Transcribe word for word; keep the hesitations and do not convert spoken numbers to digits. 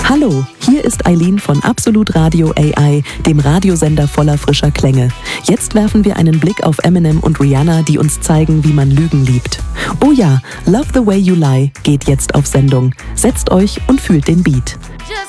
Hallo, hier ist Eileen von Absolut Radio A I, dem Radiosender voller frischer Klänge. Jetzt werfen wir einen Blick auf Eminem und Rihanna, die uns zeigen, wie man Lügen liebt. Oh ja, Love the Way You Lie geht jetzt auf Sendung. Setzt euch und fühlt den Beat.